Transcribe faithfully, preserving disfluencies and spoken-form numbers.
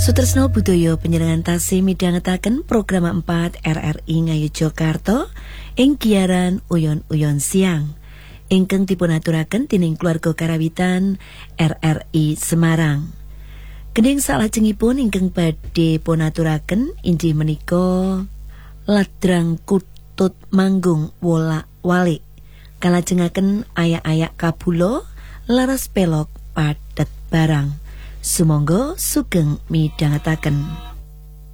Sutresno budaya penyerangan tasih midhangetaken program empat R R I Ngayogyakarta ing giaran Uyon-uyon siang ingkang dipunaturaken dening keluarga karawitan R R I Semarang. Gending salajengipun ingkang badhe punaturaken inggih menika Ladrang Kutut Manggung Wolak-walik kalajengaken ayak-ayak kabula laras pelok padet barang. Sumangga sugeng midhangetaken.